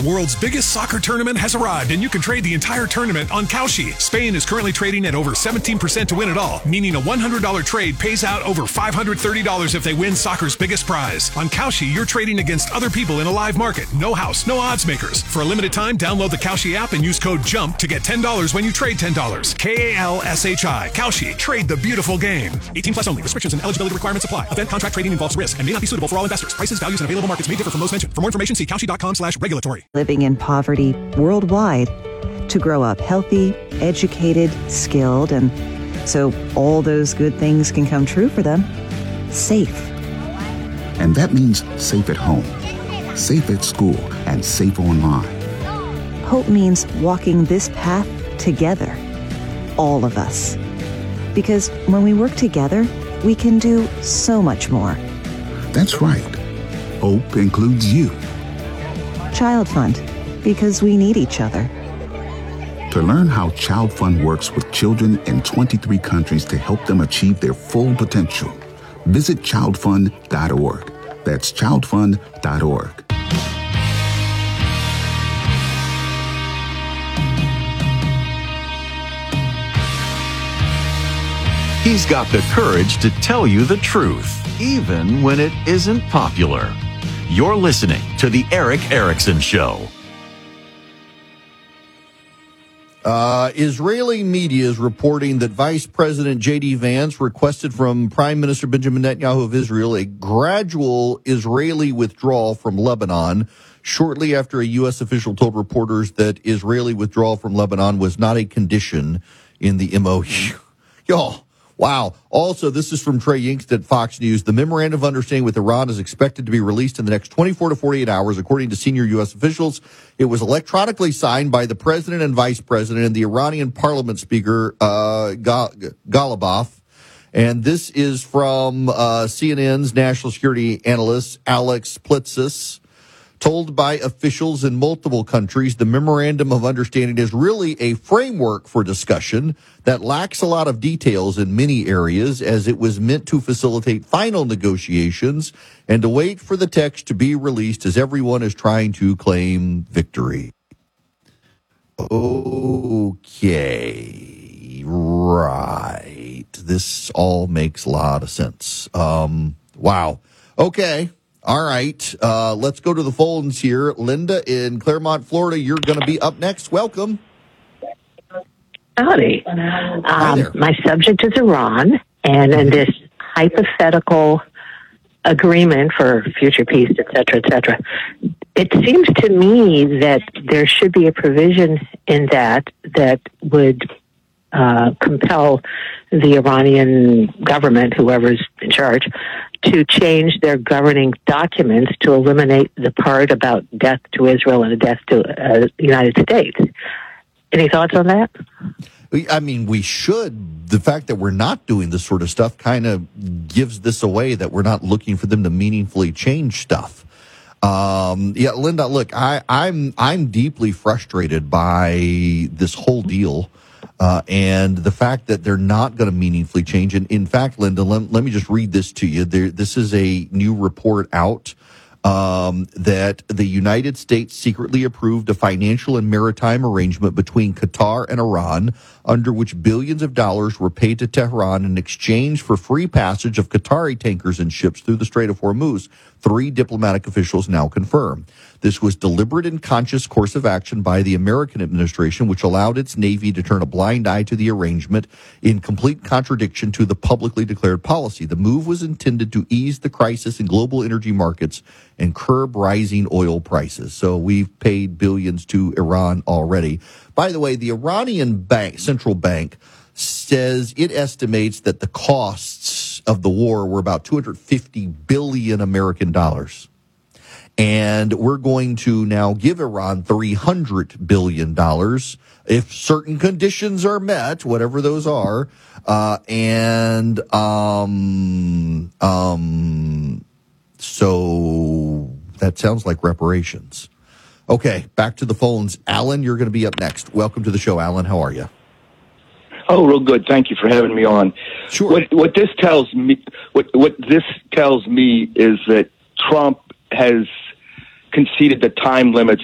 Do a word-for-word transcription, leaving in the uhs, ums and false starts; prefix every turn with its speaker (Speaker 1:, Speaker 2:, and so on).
Speaker 1: The world's biggest soccer tournament has arrived, and you can trade the entire tournament on Kalshi. Spain is currently trading at over seventeen percent to win it all, meaning a one hundred dollars trade pays out over five hundred thirty dollars if they win soccer's biggest prize. On Kalshi, you're trading against other people in a live market. No house, no odds makers. For a limited time, download the Kalshi app and use code JUMP to get ten dollars when you trade ten dollars. K A L S H I. Kalshi. Trade the beautiful game. eighteen plus only. Restrictions and eligibility requirements apply. Event contract trading involves risk and may not be suitable for all investors. Prices, values, and available markets may differ from those mentioned. For more information, see Kalshi.com slash regulatory.
Speaker 2: Living in poverty worldwide to grow up healthy, educated, skilled, and so all those good things can come true for them. Safe.
Speaker 3: And that means safe at home, safe at school, and safe online.
Speaker 2: Hope means walking this path together, all of us. Because when we work together, we can do so much more.
Speaker 3: That's right. Hope includes you.
Speaker 2: Child Fund, because we need each other.
Speaker 3: To learn how Child Fund works with children in twenty-three countries to help them achieve their full potential, visit child fund dot org. That's child fund dot org.
Speaker 4: He's got the courage to tell you the truth, even when it isn't popular. You're listening to The Erick Erickson Show.
Speaker 5: Uh, Israeli media is reporting that Vice President J D. Vance requested from Prime Minister Benjamin Netanyahu of Israel a gradual Israeli withdrawal from Lebanon shortly after a U S official told reporters that Israeli withdrawal from Lebanon was not a condition in the M O U. Y'all. Wow. Also, this is from Trey Yingst at Fox News. The memorandum of understanding with Iran is expected to be released in the next twenty-four to forty-eight hours, according to senior U S officials. It was electronically signed by the president and vice president and the Iranian parliament speaker, uh, Ghalibaf. And this is from uh, C N N's national security analyst, Alex Plitzis. Told by officials in multiple countries, the memorandum of understanding is really a framework for discussion that lacks a lot of details in many areas, as it was meant to facilitate final negotiations and to wait for the text to be released as everyone is trying to claim victory. Okay, right. This all makes a lot of sense. Um, wow. Okay. All right, uh, let's go to the phones here. Linda in Claremont, Florida, you're going to be up next. Welcome.
Speaker 6: Howdy. Um, my subject is Iran, and in this hypothetical agreement for future peace, et cetera, et cetera, it seems to me that there should be a provision in that that would uh, compel the Iranian government, whoever's in charge, to change their governing documents to eliminate the part about death to Israel and a death to uh, the United States. Any thoughts on that?
Speaker 5: I mean, we should. The fact that we're not doing this sort of stuff kind of gives this away, that we're not looking for them to meaningfully change stuff. Um, yeah, Linda, look, I, I'm I'm deeply frustrated by this whole deal. Uh, and the fact that they're not going to meaningfully change. And in fact, Linda, let, let me just read this to you. There, this is a new report out um, that the United States secretly approved a financial and maritime arrangement between Qatar and Iran, under which billions of dollars were paid to Tehran in exchange for free passage of Qatari tankers and ships through the Strait of Hormuz. Three diplomatic officials now confirm. This was deliberate and conscious course of action by the American administration, which allowed its Navy to turn a blind eye to the arrangement in complete contradiction to the publicly declared policy. The move was intended to ease the crisis in global energy markets and curb rising oil prices. So we've paid billions to Iran already. By the way, the Iranian bank, central bank, says it estimates that the costs of the war were about two hundred fifty billion American dollars. And we're going to now give Iran three hundred billion dollars if certain conditions are met, whatever those are. Uh, and um, um, so that sounds like reparations. Okay, back to the phones. Alan, you're going to be up next. Welcome to the show, Alan. How are you?
Speaker 7: Oh, real good. Thank you for having me on.
Speaker 5: Sure.
Speaker 7: What, what this tells me, what, what this tells me is that Trump has conceded the time limits